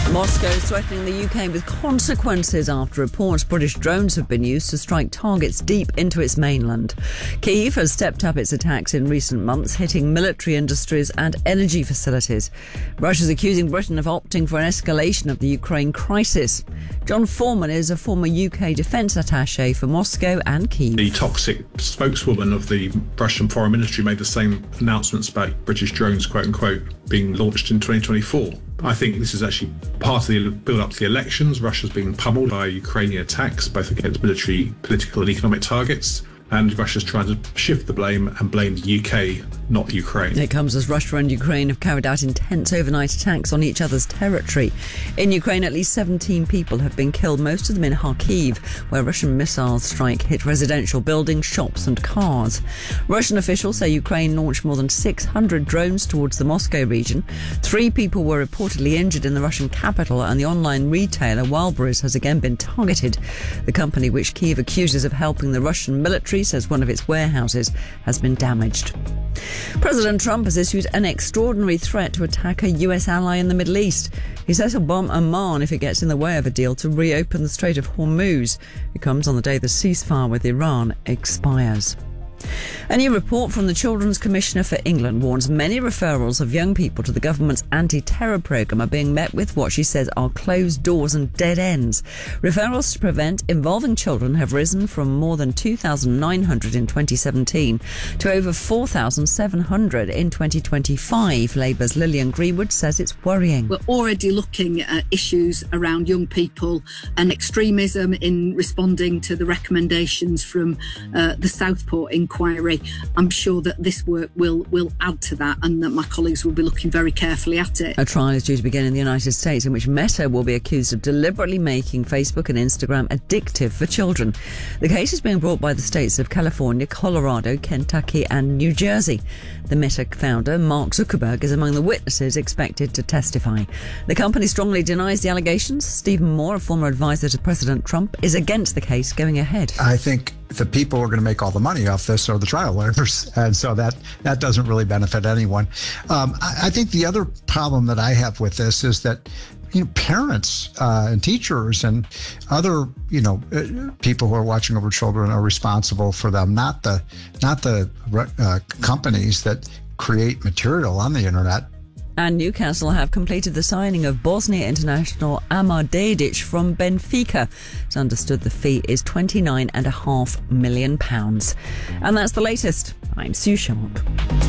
Moscow is threatening the UK with consequences after reports British drones have been used to strike targets deep into its mainland. Kyiv has stepped up its attacks in recent months, hitting military industries and energy facilities. Russia's accusing Britain of opting for an escalation of the Ukraine crisis. John Foreman is a former UK defence attaché for Moscow and Kyiv. The toxic spokeswoman of the Russian Foreign Ministry made the same announcements about British drones, quote unquote, being launched in 2024. I think this is actually part of the build-up to the elections. Russia's being pummeled by Ukrainian attacks, both against military, political and economic targets. And Russia's trying to shift the blame and blame the UK, not Ukraine. It comes as Russia and Ukraine have carried out intense overnight attacks on each other's territory. In Ukraine, at least 17 people have been killed, most of them in Kharkiv, where Russian missile strike hit residential buildings, shops and cars. Russian officials say Ukraine launched more than 600 drones towards the Moscow region. 3 people were reportedly injured in the Russian capital, and the online retailer Wildberries has again been targeted. The company, which Kyiv accuses of helping the Russian military, says one of its warehouses has been damaged. President Trump has issued an extraordinary threat to attack a US ally in the Middle East. He says he'll bomb Oman if it gets in the way of a deal to reopen the Strait of Hormuz. It comes on the day the ceasefire with Iran expires. A new report from the Children's Commissioner for England warns many referrals of young people to the government's anti-terror programme are being met with what she says are closed doors and dead ends. Referrals to prevent involving children have risen from more than 2,900 in 2017 to over 4,700 in 2025. Labour's Lillian Greenwood says it's worrying. We're already looking at issues around young people and extremism in responding to the recommendations from the Southport inquiry. I'm sure that this work will add to that and that my colleagues will be looking very carefully at it. A trial is due to begin in the United States in which Meta will be accused of deliberately making Facebook and Instagram addictive for children. The case is being brought by the states of California, Colorado, Kentucky and New Jersey. The Meta founder, Mark Zuckerberg, is among the witnesses expected to testify. The company strongly denies the allegations. Stephen Moore, a former advisor to President Trump, is against the case going ahead. I think the people who are going to make all the money off this are the trial lawyers, and so that doesn't really benefit anyone. I think the other problem that I have with this is that parents and teachers and other people who are watching over children are responsible for them, not the companies that create material on the internet. And Newcastle have completed the signing of Bosnia international Amar Dedic from Benfica. It's understood the fee is £29.5 million. And that's the latest. I'm Sue Sharp.